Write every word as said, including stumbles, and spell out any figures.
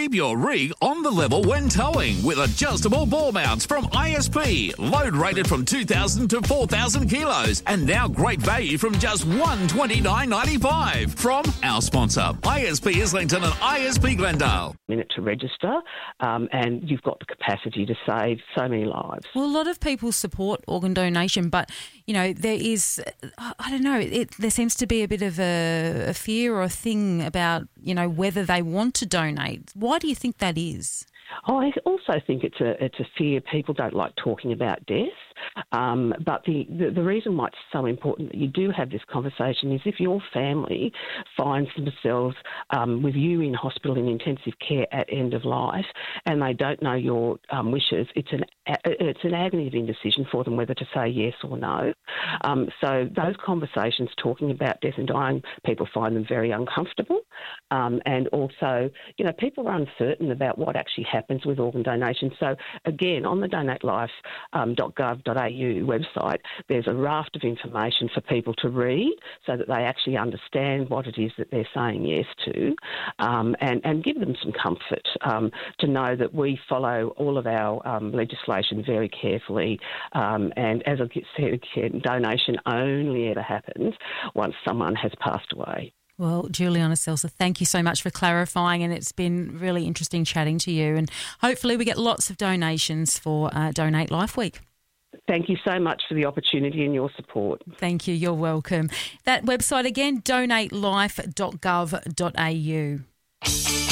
Keep your rig on the level when towing with adjustable ball mounts from I S P. Load rated from two thousand to four thousand kilos. And now great value from just one hundred twenty-nine dollars ninety-five from our sponsor, I S P Islington and I S P Glendale. Minute to register, um, and you've got the capacity to save so many lives. Well, a lot of people support organ donation, but, you know, there is, I don't know, it, there seems to be a bit of a, a fear or a thing about, you know, whether they want to donate. Why do you think that is? Oh, I also think it's a it's a fear. People don't like talking about death. Um, but the, the, the reason why it's so important that you do have this conversation is if your family finds themselves um, with you in hospital in intensive care at end of life and they don't know your um, wishes, it's an it's an agony of indecision for them whether to say yes or no. Um, so those conversations talking about death and dying, people find them very uncomfortable. Um, and also, you know, people are uncertain about what actually happens with organ donation. So again, on the donate life dot gov dot a u website, there's a raft of information for people to read so that they actually understand what it is that they're saying yes to, um, and, and give them some comfort um, to know that we follow all of our um, legislation very carefully. Um, and as I said, donation only ever happens once someone has passed away. Well, Juliana Seltzer, thank you so much for clarifying, and it's been really interesting chatting to you, and hopefully we get lots of donations for uh, Donate Life Week. Thank you so much for the opportunity and your support. Thank you. You're welcome. That website again, donate life dot gov dot a u.